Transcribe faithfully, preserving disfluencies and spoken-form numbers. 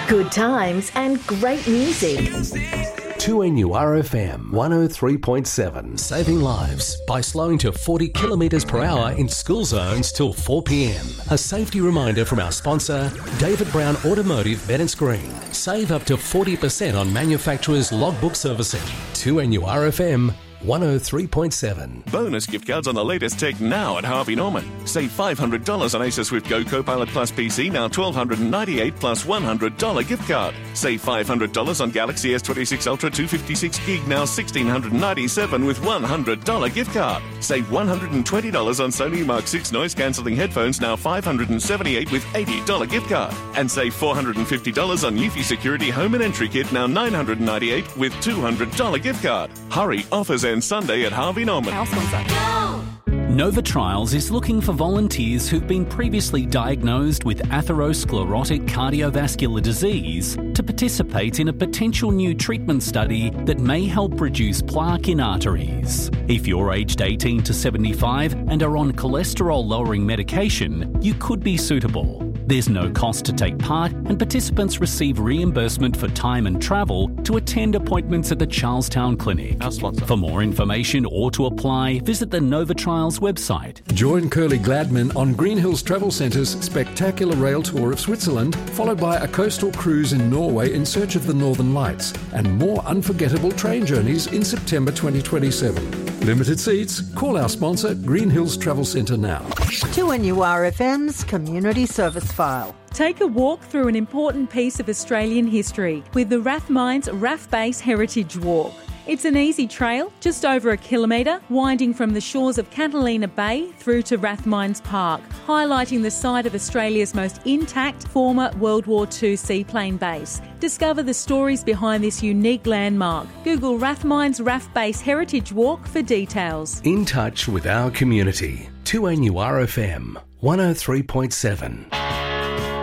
Good times and great music. two N U R F M one oh three point seven. Saving lives by slowing to forty kilometres per hour in school zones till four p.m. A safety reminder from our sponsor, David Brown Automotive Bennetts Green. Save up to forty percent on manufacturers' logbook servicing. two N U R F M one oh three point seven. Bonus gift cards on the latest tech now at Harvey Norman. Save five hundred dollars on Acer Swift Go Copilot Plus P C, now one thousand two hundred ninety-eight dollars plus one hundred dollars gift card. Save five hundred dollars on Galaxy S twenty-six Ultra two fifty-six gig, now one thousand six hundred ninety-seven dollars with one hundred dollars gift card. Save one hundred twenty dollars on Sony Mark six noise-cancelling headphones, now five hundred seventy-eight dollars with eighty dollars gift card. And save four hundred fifty dollars on Eufy Security Home and Entry Kit, now nine hundred ninety-eight dollars with two hundred dollars gift card. Hurry, offers end Sunday at Harvey Norman. Nova Trials is looking for volunteers who've been previously diagnosed with atherosclerotic cardiovascular disease to participate in a potential new treatment study that may help reduce plaque in arteries. If you're aged eighteen to seventy-five and are on cholesterol-lowering medication, you could be suitable. There's no cost to take part, and participants receive reimbursement for time and travel to attend appointments at the Charlestown Clinic. Our sponsor. For more information or to apply, visit the Nova Trials website. Join Curly Gladman on Green Hills Travel Centre's spectacular rail tour of Switzerland, followed by a coastal cruise in Norway in search of the Northern Lights, and more unforgettable train journeys in September twenty twenty-seven. Limited seats. Call our sponsor, Green Hills Travel Centre now. two N U R F M's Community Service File. Take a walk through an important piece of Australian history with the Rathmines RAF Base Heritage Walk. It's an easy trail, just over a kilometre, winding from the shores of Catalina Bay through to Rathmines Park, highlighting the site of Australia's most intact former World War Two seaplane base. Discover the stories behind this unique landmark. Google Rathmines RAF Base Heritage Walk for details. In touch with our community. two N U R F M one oh three point seven.